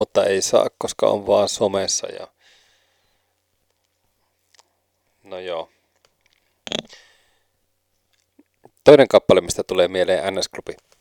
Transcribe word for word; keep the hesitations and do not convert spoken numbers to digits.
mutta ei saa, koska on vaan somessa ja no joo. Toinen kappale, mistä tulee mieleen N S-klubi.